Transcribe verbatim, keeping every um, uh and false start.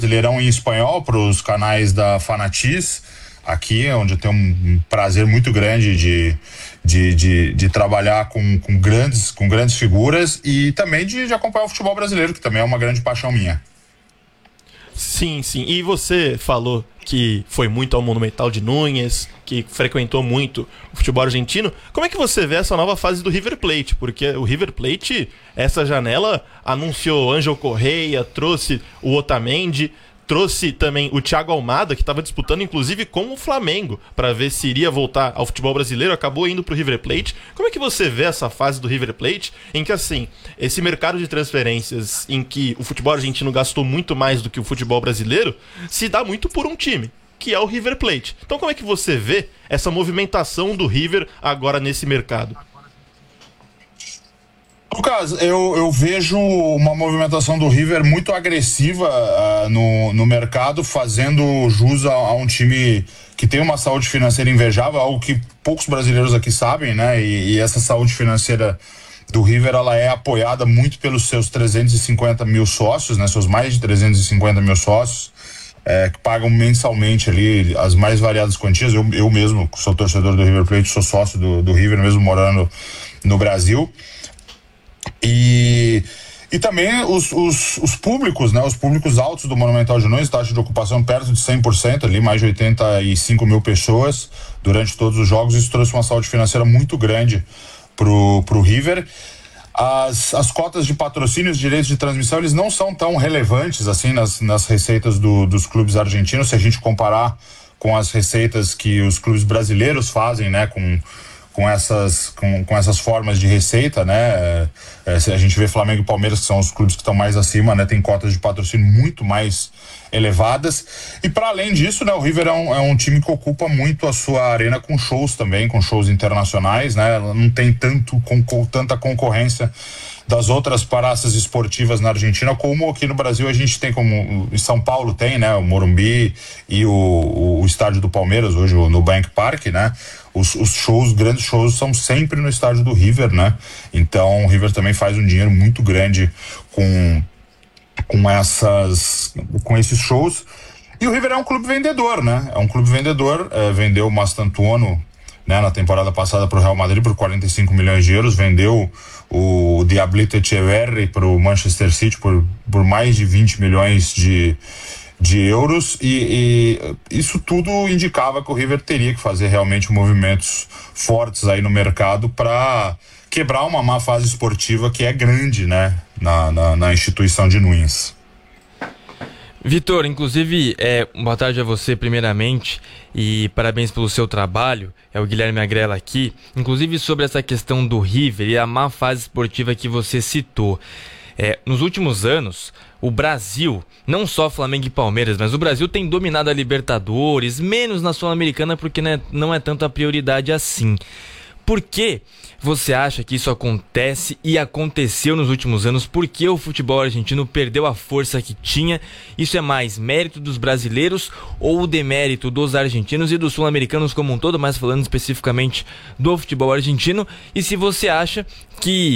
Brasileirão em espanhol para os canais da Fanatiz, aqui, onde eu tenho um prazer muito grande de, de, de, de trabalhar com, com, grandes, com grandes figuras e também de, de acompanhar o futebol brasileiro, que também é uma grande paixão minha. Sim, sim. E você falou que foi muito ao Monumental de Núñez, que frequentou muito o futebol argentino. Como é que você vê essa nova fase do River Plate? Porque o River Plate, essa janela, anunciou Ângel Correia, trouxe o Otamendi, trouxe também o Thiago Almada, que estava disputando inclusive com o Flamengo, para ver se iria voltar ao futebol brasileiro, acabou indo para o River Plate. Como é que você vê essa fase do River Plate, em que assim, esse mercado de transferências, em que o futebol argentino gastou muito mais do que o futebol brasileiro, se dá muito por um time, que é o River Plate. Então como é que você vê essa movimentação do River agora nesse mercado? Lucas, eu, eu vejo uma movimentação do River muito agressiva uh, no, no mercado, fazendo jus a, a um time que tem uma saúde financeira invejável, algo que poucos brasileiros aqui sabem, né? E, e essa saúde financeira do River, ela é apoiada muito pelos seus trezentos e cinquenta mil sócios, né? Seus mais de trezentos e cinquenta mil sócios, é, que pagam mensalmente ali as mais variadas quantias. Eu, eu mesmo sou torcedor do River Plate, sou sócio do, do River, mesmo morando no Brasil. E, e também os, os, os públicos, né? Os públicos altos do Monumental de Núñez, taxa de ocupação perto de cem por cento, ali, mais de oitenta e cinco mil pessoas durante todos os jogos. Isso trouxe uma saúde financeira muito grande pro, pro River. As, as cotas de patrocínio, os direitos de transmissão, eles não são tão relevantes assim nas, nas receitas do, dos clubes argentinos, se a gente comparar com as receitas que os clubes brasileiros fazem, né? Com com essas, com, com essas formas de receita, né? É, é, a gente vê Flamengo e Palmeiras, que são os clubes que estão mais acima, né? Tem cotas de patrocínio muito mais elevadas. E para além disso, né? O River é um, é um time que ocupa muito a sua arena com shows também, com shows internacionais, né? Ela não tem tanto, com, com tanta concorrência das outras praças esportivas na Argentina, como aqui no Brasil a gente tem, como em São Paulo tem, né? O Morumbi e o, o, o estádio do Palmeiras, hoje no Nubank Park, né? Os, os shows, grandes shows, são sempre no estádio do River, né? Então o River também faz um dinheiro muito grande com, com, essas, com esses shows. E o River é um clube vendedor, né? É um clube vendedor, é, vendeu o Mastantuono, né, na temporada passada para o Real Madrid por quarenta e cinco milhões de euros, vendeu o Diablito Echeverri para o Manchester City por, por mais de vinte milhões de de euros, e, e isso tudo indicava que o River teria que fazer realmente movimentos fortes aí no mercado para quebrar uma má fase esportiva que é grande, né, na, na, na instituição de Núñez. Vitor, inclusive, é, boa tarde a você primeiramente e parabéns pelo seu trabalho. É o Guilherme Agrela aqui. Inclusive sobre essa questão do River e a má fase esportiva que você citou. É, nos últimos anos, o Brasil, não só Flamengo e Palmeiras, mas o Brasil tem dominado a Libertadores, menos na Sul-Americana, porque né, não é tanto a prioridade assim. Por que você acha que isso acontece e aconteceu nos últimos anos? Por que o futebol argentino perdeu a força que tinha? Isso é mais mérito dos brasileiros ou demérito dos argentinos e dos sul-americanos como um todo, mas falando especificamente do futebol argentino? E se você acha que